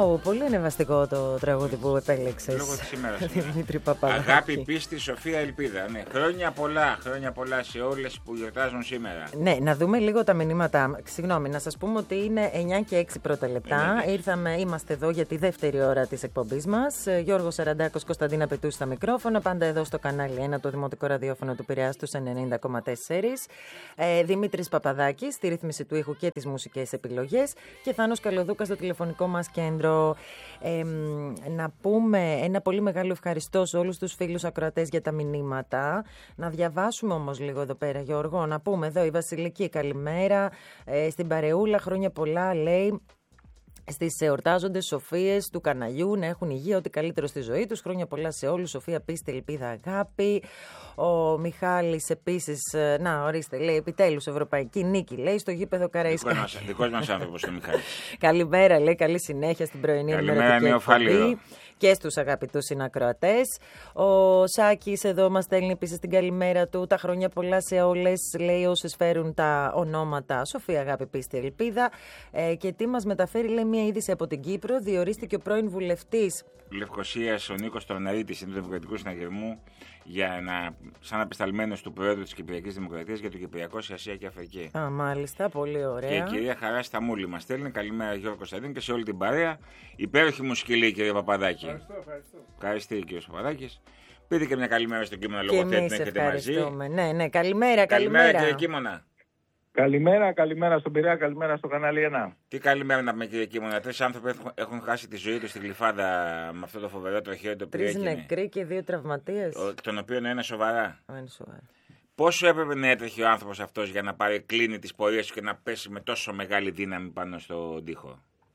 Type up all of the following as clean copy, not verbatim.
Wow, πολύ ανεβαστικό το τραγούδι που επέλεξες. Λόγω της ημέρας. Δημήτρη Παπαδάκη. Αγάπη, πίστη, σοφία, ελπίδα. Ναι. Χρόνια πολλά σε όλες που γιορτάζουν σήμερα. Ναι, να δούμε λίγο τα μηνύματα. Συγγνώμη, να σας πούμε ότι είναι 9 και 6 πρώτα λεπτά. Είμαστε εδώ για τη δεύτερη ώρα της εκπομπής μας. Γιώργος Σαραντάκος, Κωνσταντίνα Πετούση στα μικρόφωνα. Πάντα εδώ στο κανάλι 1, το δημοτικό ραδιόφωνο του Πειραιάς στους 90,4. Δημήτρης Παπαδάκης στη ρύθμιση του ήχου και τις μουσικές επιλογές. Και Θάνος Καλοδούκας στο τηλεφωνικό μας κέντρο. Να πούμε ένα πολύ μεγάλο ευχαριστώ σε όλους τους φίλους ακροατές για τα μηνύματα. Να διαβάσουμε όμως λίγο εδώ πέρα, Γιώργο. Να πούμε εδώ η Βασιλική, καλημέρα. Στην Παρεούλα, χρόνια πολλά, λέει. Στις εορτάζοντες Σοφίες του Καναλιού να έχουν υγεία, ό,τι καλύτερο στη ζωή τους. Χρόνια πολλά σε όλους. Σοφία, πίστη, ελπίδα, αγάπη. Ο Μιχάλης επίσης, να ορίστε, λέει επιτέλους ευρωπαϊκή νίκη, λέει στο γήπεδο Καραϊσκάκη. Δικός μας άνθρωπος ο Μιχάλης. Καλημέρα, λέει, καλή συνέχεια στην πρωινή ενημερωτική εκπομπή. Και στους αγαπητούς συνακροατές. Ο Σάκης εδώ μας στέλνει επίσης την καλημέρα του. Τα χρόνια πολλά σε όλες, λέει, όσες φέρουν τα ονόματα Σοφία, αγάπη, πίστη, ελπίδα. Και τι μας μεταφέρει, λέει, μια είδηση από την Κύπρο. Διορίστηκε ο πρώην βουλευτής Λευκοσίας, ο Νίκος Τροναρίτης, του Δημοκρατικού Συναγερμού, σαν απεσταλμένος του Προέδρου της Κυπριακής Δημοκρατίας για το Κυπριακό σε Ασία και Αφρική. Α, μάλιστα, πολύ ωραία. Και η κυρία Χαρά Σταμούλη μας στέλνει. Καλημέρα, Γιώργο Κωνσταντίνη, και σε όλη την παρέα. Υπέροχη μουσική, λέει, κύριε Παπαδάκη. Ευχαριστώ, κύριε Παπαδάκης. Πείτε και μια καλημέρα στον Κίμωνα Λογοθέτη να έχετε μαζί. Ναι, καλημέρα. Καλημέρα, κύριε Κίμωνα. Καλημέρα στον Πειραιά, καλημέρα στο κανάλι 1. Τι καλημέρα να πούμε, κύριε Κίμωνα. 3 άνθρωποι έχουν χάσει τη ζωή τους στην Γλυφάδα με αυτό το φοβερό τροχαίο το οποίο 3 νεκροί και 2 τραυματίες. Εκ των οποίων ένα σοβαρά. Σοβαρά. Πόσο έπρεπε να έτρεχε ο άνθρωπος αυτός για να πάρει κλίνη της πορείας του και να πέσει με τόσο μεγάλη δύναμη πάνω στον τοίχο?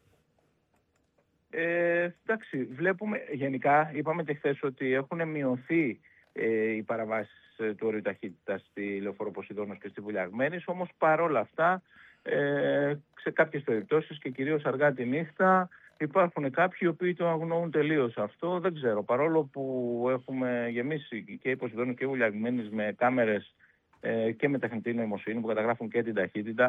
Εντάξει, βλέπουμε γενικά, είπαμε και χθες ότι έχουν μειωθεί οι παραβάσεις του όριου ταχύτητας στη Λεωφόρο Ποσειδώνος και στη Βουλιαγμένης, όμως παρόλα αυτά σε κάποιες περιπτώσεις και κυρίως αργά τη νύχτα υπάρχουν κάποιοι οι οποίοι το αγνοούν τελείως αυτό. Δεν ξέρω, παρόλο που έχουμε γεμίσει και η Ποσειδώνη και η Βουλιαγμένης με κάμερες και με τεχνητή νοημοσύνη που καταγράφουν και την ταχύτητα,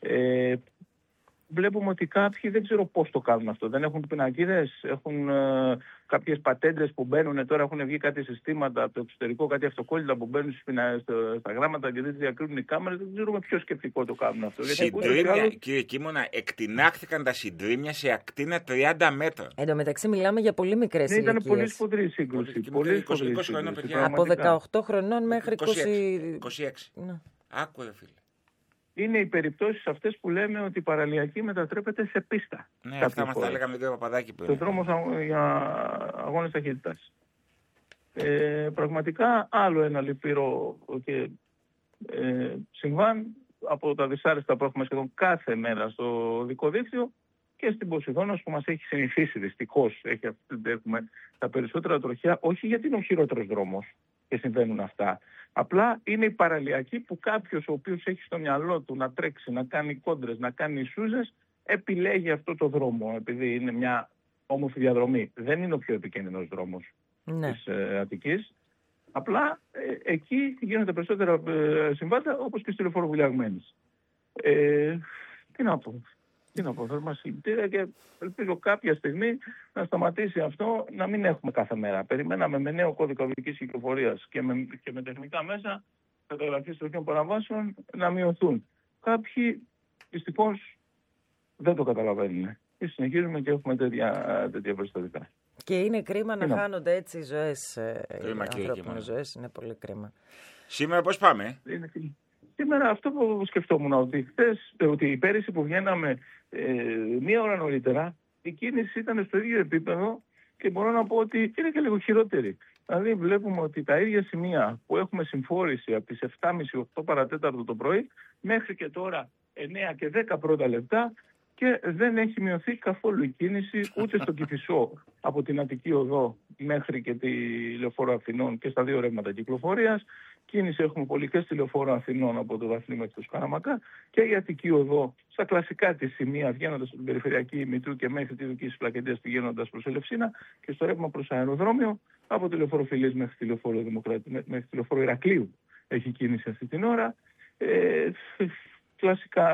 βλέπουμε ότι κάποιοι δεν ξέρω πώς το κάνουν αυτό. Δεν έχουν πινακίδες, έχουν κάποιες πατέντες που μπαίνουν. Τώρα έχουν βγει κάτι συστήματα από το εξωτερικό, κάτι αυτοκόλλητα που μπαίνουν στα γράμματα και δεν διακρίνουν οι κάμερες. Δεν ξέρουμε ποιο σκεπτικό το κάνουν αυτό. Συντρίμμια, κύριε Κίμωνα, εκτινάχθηκαν τα συντρίμμια σε ακτίνα 30 μέτρα. Εν τω μεταξύ μιλάμε για πολύ μικρές ηλικίες. Ήταν πολύ σφοδρή σύγκρουση. Από 18 χρονών μέχρι 26. Ναι. Άκουρε, φίλε. Είναι οι περιπτώσεις αυτές που λέμε ότι η παραλιακή μετατρέπεται σε πίστα. Ναι, αυτά μας τα λέγαμε τον κύριο Παπαδάκη πριν. Στο δρόμο για αγώνες ταχύτητας. Πραγματικά άλλο ένα λυπηρό και συμβάν από τα δυσάρεστα που έχουμε σχεδόν κάθε μέρα στο δικό δίκτυο και στην Ποσειδώνος που μας έχει συνηθίσει δυστυχώς. Έχουμε τα περισσότερα τροχιά, όχι γιατί είναι ο χειρότερος δρόμος και συμβαίνουν αυτά. Απλά είναι η παραλιακή που κάποιος ο οποίος έχει στο μυαλό του να τρέξει, να κάνει κόντρες, να κάνει σούζες, επιλέγει αυτό το δρόμο, επειδή είναι μια όμορφη διαδρομή. Δεν είναι ο πιο επικίνδυνος δρόμος της Αττικής. Απλά εκεί γίνονται περισσότερα συμβάντα, όπως και στη Λεωφόρο Βουλιαγμένης. Τι να πω. Θέλουμε συλληπιτήρια και ελπίζω κάποια στιγμή να σταματήσει αυτό, να μην έχουμε κάθε μέρα. Περιμέναμε με νέο κώδικα οδικής κυκλοφορίας και με τεχνικά μέσα καταγραφής τροχαίων παραβάσεων να μειωθούν. Κάποιοι δυστυχώς δεν το καταλαβαίνουν. Και συνεχίζουμε και έχουμε τέτοια περιστατικά. Και είναι κρίμα να χάνονται έτσι οι ζωές, οι ανθρώπινες ζωές. Είναι πολύ κρίμα. Σήμερα πώς πάμε? Σήμερα αυτό που σκεφτόμουν, ότι πέρυσι που βγαίναμε μία ώρα νωρίτερα, η κίνηση ήταν στο ίδιο επίπεδο και μπορώ να πω ότι είναι και λίγο χειρότερη. Δηλαδή βλέπουμε ότι τα ίδια σημεία που έχουμε συμφόρηση από τις 7.30-8 παρατέταρτο το πρωί μέχρι και τώρα 9 και 10 πρώτα λεπτά και δεν έχει μειωθεί καθόλου η κίνηση ούτε στο Κηφισό από την Αττική Οδό μέχρι και τη Λεωφόρο Αθηνών και στα δύο ρεύματα κυκλοφορίας. Κίνηση έχουμε πολύ και στη Λεωφόρο Αθηνών από το Δαφνί μέχρι το Σκαραμακά και η Αττική Οδό στα κλασικά της σημεία βγαίνοντας από την περιφερειακή Μητρού και μέχρι τη Δική Πλακεντίας πηγαίνοντας προς Ελευσίνα και στο ρεύμα προς αεροδρόμιο από τη Λεωφόρο Φιλής μέχρι τη Λεωφόρο μέχρι τη Λεωφόρο Ηρακλείου έχει κίνηση αυτή την ώρα. Κλασικά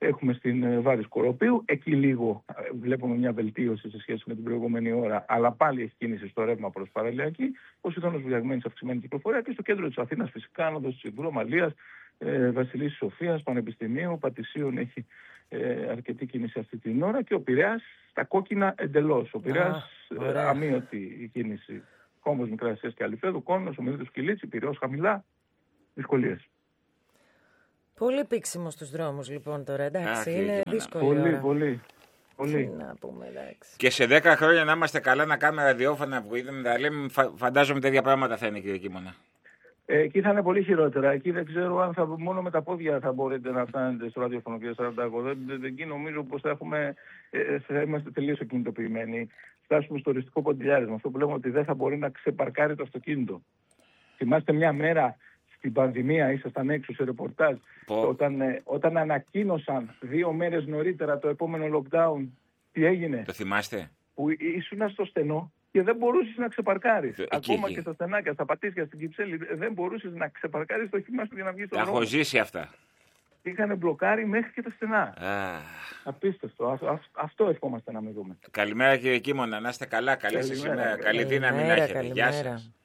έχουμε στην Βάρη Σκοροπίου. Εκεί λίγο βλέπουμε μια βελτίωση σε σχέση με την προηγούμενη ώρα, αλλά πάλι έχει κίνηση στο ρεύμα προς Παραλιακή. Ποσειδώνος Βουλιαγμένης, αυξημένη κυκλοφορία, και στο κέντρο της Αθήνας φυσικά άνοδος της Ιδρού, Μαλίας, Βασιλής Σοφίας, Πανεπιστημίου, Πατησίων έχει αρκετή κίνηση αυτή την ώρα, και ο Πειραιάς στα κόκκινα εντελώς. Ο Πειραιάς αμύωτη η κίνηση. Κόμβος Μικρασίας και Αλιφέδου, Κόνος, Ομιλήτους Κιλίτσι, Πειραιώς χαμηλά, δυσκολίες. Πολύ πήξιμο στους δρόμους λοιπόν τώρα, εντάξει, είναι δύσκολη ώρα. Πολύ. Τι να πούμε, εντάξει. Και σε 10 χρόνια να είμαστε καλά, να κάνουμε ραδιόφωνα που είδαμε, να λέμε, φαντάζομαι τέτοια πράγματα θα είναι, κύριε Κίμωνα. Εκεί θα είναι πολύ χειρότερα. Εκεί δεν ξέρω αν μόνο με τα πόδια θα μπορείτε να φτάνετε στο ραδιόφωνο, κύριε Σαραντάκο. Εκεί νομίζω πως θα είμαστε τελείως ακινητοποιημένοι. Φτάσουμε στο οριστικό ποντιλιάρισμα. Αυτό που λέμε ότι δεν θα μπορεί να ξεπαρκάρει το αυτοκίνητο. Θυμάστε μια μέρα στην πανδημία, ήσασταν έξω σε ρεπορτάζ, όταν ανακοίνωσαν 2 μέρες νωρίτερα το επόμενο lockdown, τι έγινε? Το θυμάστε? Που ήσουν στο στενό και δεν μπορούσες να ξεπαρκάρεις. Ακόμα και στα στενάκια, στα Πατήσια, στην Κυψέλη, δεν μπορούσες να ξεπαρκάρεις το χυμά σου για να βγεις στον δρόμο. Τα έχω ζήσει αυτά. Είχαν μπλοκάρει μέχρι και τα στενά. Απίστευτο. Αυτό ευχόμαστε να μην δούμε. Καλημέρα, κύριε Κίμωνα, να είστε καλά. Καλή σας ημέρα. Καλή δύναμη να έχετε. Γεια σας.